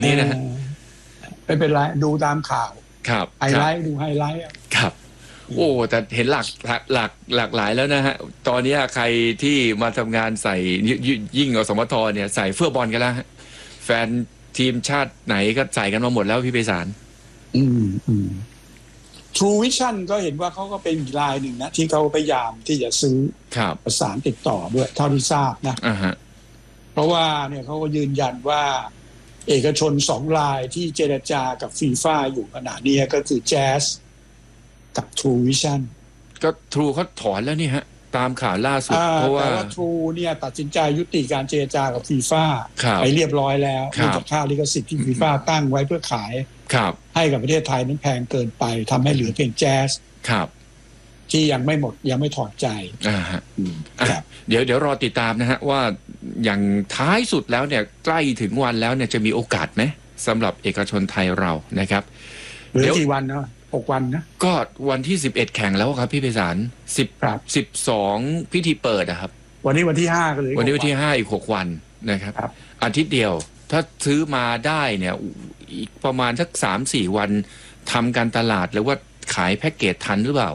นี้นะฮะไม่เป็นไรดูตามข่าวครับไฮไลท์ดูไฮไลท์ครับโอ้แต่เห็นหลากหลายแล้วนะฮะตอนนี้ใครที่มาทำงานใส่ยิ่งอสมทเนี่ยใส่เสื้อบอลกันแล้วแฟนทีมชาติไหนก็ใส่กันมาหมดแล้วพี่ไพศาล True Vision ก็เห็นว่าเขาก็เป็นอีกรายหนึ่งนะที่เขาพยายามที่จะซื้อประสานติดต่อด้วยเท่าที่ทราบนะเพราะว่าเนี่ยเขาก็ยืนยันว่าเอกชน2 รายที่เจรจากับฟีฟ่าอยู่ขณะนี้ก็คือ Jazz กับ True Vision ก็ True เขาถอนแล้วนี่ฮะตามข่าวล่าสุดเพราะว่า True เนี่ยตัดสินใจยุติการเจรจากับฟีฟ่าไปเรียบร้อยแล้วเนื่องจากค่าลิขสิทธิ์ที่ฟีฟ่าตั้งไว้เพื่อขายให้กับประเทศไทยนั้นแพงเกินไปทำให้เหลือเพียงแจ๊สที่ยังไม่หมดยังไม่ถอดใจเดี๋ยวรอติดตามนะฮะว่าอย่างท้ายสุดแล้วเนี่ยใกล้ถึงวันแล้วเนี่ยจะมีโอกาสไหมสำหรับเอกชนไทยเรานะครับเหลือกี่วันเนาะ6 วันนะก็วันที่11แข่งแล้วครับพี่ไพศาล12พิธีเปิดนะครับวันนี้วันที่5ก็เลยวันนี้วันที่5อีก6 วันนะครับอาทิตย์เดียวถ้าซื้อมาได้เนี่ยอีกประมาณสัก 3-4 วันทำการตลาดหรือว่าขายแพ็กเกจทันหรือเปล่า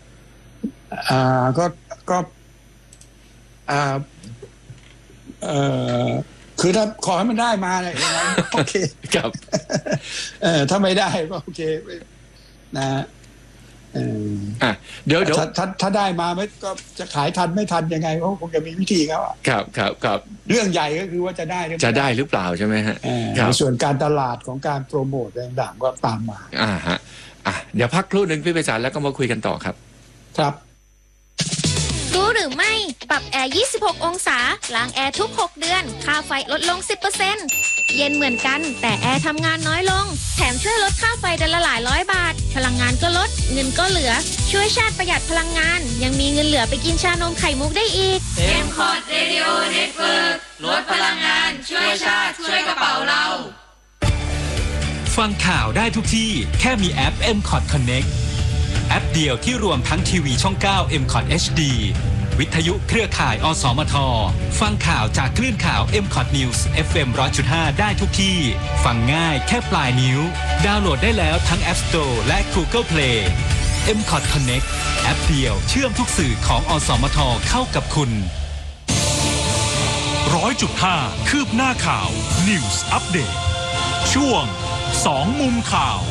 คือถ้าขอให้มันได้มาเนี่ยโอเคครับถ้าไม่ได้ก็โอเคนะเดี๋ยวถ้าได้มาไม่ก็จะขายทันไม่ทันยังไงเขาคงจะมีวิธีเขาครับเรื่องใหญ่ก็คือว่าจะได้หรือเปล่าใช่ไหมฮะในส่วนการตลาดของการโปรโมทต่างๆก็ตามมาฮะเดี๋ยวพักครู่หนึ่งพี่ไพศาลแล้วก็มาคุยกันต่อครับครับรู้หรือไม่ปรับแอร์26 องศาล้างแอร์ทุก6 เดือนค่าไฟลดลง 10% เย็นเหมือนกันแต่แอร์ทำงานน้อยลงแถมช่วยลดค่าไฟเดือนละหลายร้อยบาทพลังงานก็ลดเงินก็เหลือช่วยชาติประหยัดพลังงานยังมีเงินเหลือไปกินชานมไข่มุกได้อีก M-Cot Radio Network ลดพลังงานช่วยชาติช่วยกระเป๋าเราฟังข่าวได้ทุกที่แค่มีแอป M-Cot Connect แอปเดียวที่รวมทั้งทีวีช่อง 9 M-Cot HD วิทยุเครือข่ายอสมทฟังข่าวจากคลื่นข่าว M-Cot News FM 100.5 ได้ทุกที่ฟังง่ายแค่ปลายนิ้วดาวน์โหลดได้แล้วทั้ง App Store และ Google Play M-Cot Connect แอปเดียวเชื่อมทุกสื่อของอสมทเข้ากับคุณ 100.5 คืบหน้าข่าว News Update ช่วง2 มุมข่าว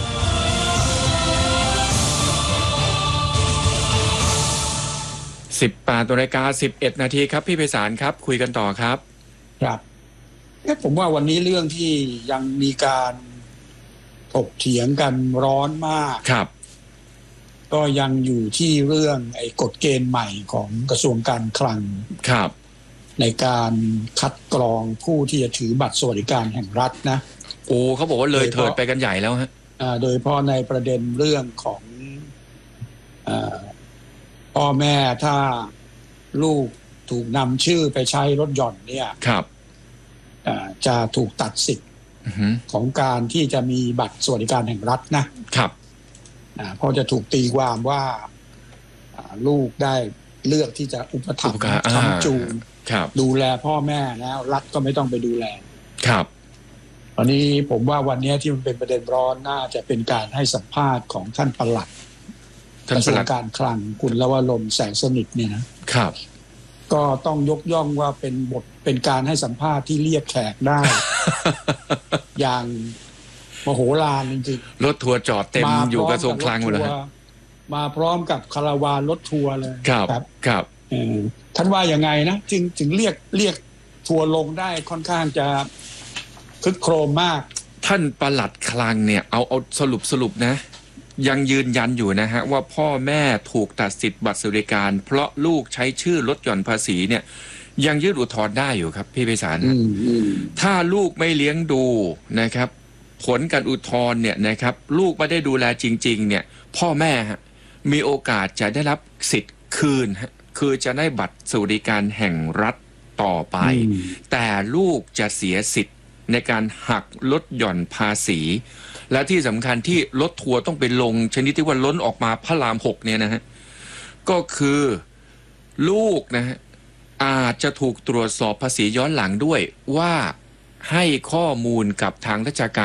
18:11 นาทีครับพี่ไพศาลครับคุยกันต่อครับครับผมว่าวันนี้เรื่องที่ยังมีการถกเถียงกันร้อนมากครับก็ยังอยู่ที่เรื่องไอ้กฎเกณฑ์ใหม่ของกระทรวงการคลังครับในการคัดกรองผู้ที่จะถือบัตรสวัสดิการแห่งรัฐนะโอ้เขาบอกว่าเลยเถิดไปกันใหญ่แล้วฮะโดยเฉพาะในประเด็นเรื่องของพ่อแม่ถ้าลูกถูกนำชื่อไปใช้รถยนต์เนี่ยครับจะถูกตัดสิทธิ์ของการที่จะมีบัตรสวัสดิการแห่งรัฐนะครับเพราะจะถูกตีความว่าลูกได้เลือกที่จะอุปถัมภ์ค้ำจูงดูแลพ่อแม่แล้วรัฐก็ไม่ต้องไปดูแลครับตอนนี้ผมว่าวันนี้ที่มันเป็นประเด็นร้อนน่าจะเป็นการให้สัมภาษณ์ของท่านปลัดกระทรวงการคลังคุณลวรน แสงสนิทเนี่ยนะครับก็ต้องยกย่องว่าเป็นการให้สัมภาษณ์ที่เรียกแขกได้ อย่างมโหฬารจริงๆรถทัวร์จอดเต็มอยู่กระทรวงคลังหมดเลยมาพร้อมกับคาราวานรถทัวร์เลยครับท่านว่ายังไงนะจึงเรียกทัวร์ลงได้ค่อนข้างจะคึกโครมมากท่านปลัดคลังเนี่ยเอาสรุปนะยังยืนยันอยู่นะฮะว่าพ่อแม่ถูกตัดสิทธิ์บัตรสวัสดิการเพราะลูกใช้ชื่อลดหย่อนภาษีเนี่ยยังยื่นอุทธรณ์ได้อยู่ครับพี่ไพศาลถ้าลูกไม่เลี้ยงดูนะครับผลการอุทธรณ์เนี่ยนะครับลูกไม่ได้ดูแลจริงๆเนี่ยพ่อแม่ฮะมีโอกาสจะได้รับสิทธิ์คืนคือจะได้บัตรสวัสดิการแห่งรัฐต่อไปแต่ลูกจะเสียสิทธิ์ในการหักลดหย่อนภาษีและที่สำคัญที่รถทัวร์ต้องไปลงชนิดที่ว่าล้นออกมาพระราม6เนี่ยนะฮะก็คือลูกนะฮะอาจจะถูกตรวจสอบภาษีย้อนหลังด้วยว่าให้ข้อมูลกับทางราชการ